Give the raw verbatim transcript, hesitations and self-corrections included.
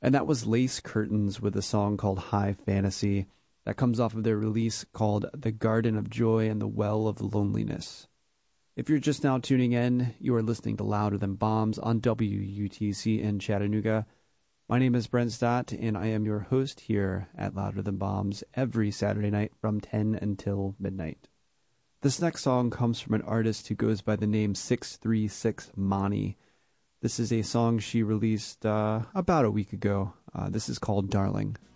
And that was Lace Curtains with a song called High Fantasy that comes off of their release called The Garden of Joy and the Well of Loneliness. If you're just now tuning in, you are listening to Louder Than Bombs on W U T C in Chattanooga. My name is Brent Stott, and I am your host here at Louder Than Bombs every Saturday night from ten until midnight. This next song comes from an artist who goes by the name six three six Mani. This is a song she released uh, about a week ago. Uh, this is called Darling.